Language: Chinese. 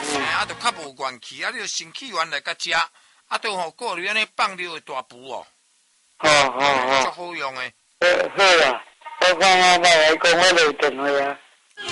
啊，就较无元气，啊，你就身气原来甲食，啊，都吼过滤安尼放尿的大补哦。足好用诶。 好啊，我看我爸来讲，我来电话啊。